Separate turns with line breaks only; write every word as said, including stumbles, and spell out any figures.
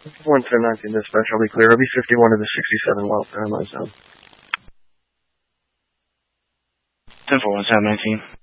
one ten nineteen dispatch, I'll be clear. I'll be fifty-one to the sixty-seven Wildfire in my zone.
ten four one seven nineteen.